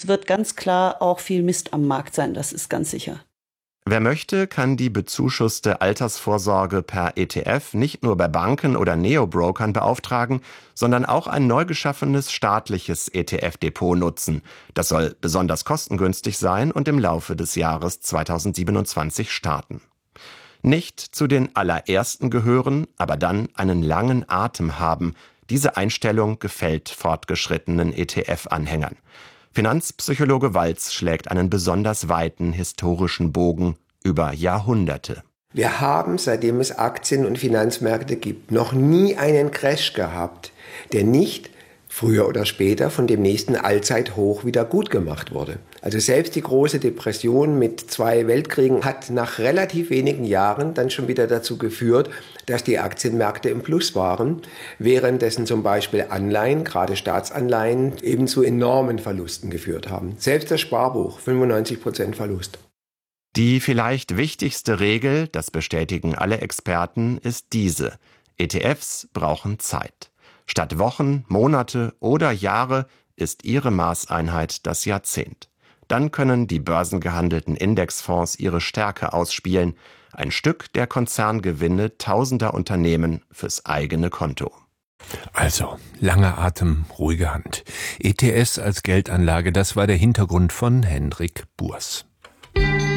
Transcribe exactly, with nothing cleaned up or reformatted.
wird ganz klar auch viel Mist am Markt sein, das ist ganz sicher. Wer möchte, kann die bezuschusste Altersvorsorge per E T F nicht nur bei Banken oder Neobrokern beauftragen, sondern auch ein neu geschaffenes staatliches E T F-Depot nutzen. Das soll besonders kostengünstig sein und im Laufe des Jahres zweitausendsiebenundzwanzig starten. Nicht zu den allerersten gehören, aber dann einen langen Atem haben. Diese Einstellung gefällt fortgeschrittenen E T F-Anhängern. Finanzpsychologe Walz schlägt einen besonders weiten historischen Bogen über Jahrhunderte. Wir haben, seitdem es Aktien- und Finanzmärkte gibt, noch nie einen Crash gehabt, der nicht früher oder später von dem nächsten Allzeithoch wieder gut gemacht wurde. Also selbst die große Depression mit zwei Weltkriegen hat nach relativ wenigen Jahren dann schon wieder dazu geführt, dass die Aktienmärkte im Plus waren, währenddessen zum Beispiel Anleihen, gerade Staatsanleihen, eben zu enormen Verlusten geführt haben. Selbst das Sparbuch, fünfundneunzig Prozent Verlust. Die vielleicht wichtigste Regel, das bestätigen alle Experten, ist diese: E T Fs brauchen Zeit. Statt Wochen, Monate oder Jahre ist ihre Maßeinheit das Jahrzehnt. Dann können die börsengehandelten Indexfonds ihre Stärke ausspielen, ein Stück der Konzerngewinne tausender Unternehmen fürs eigene Konto. Also, langer Atem, ruhige Hand. E T Fs als Geldanlage, das war der Hintergrund von Hendrik Burs.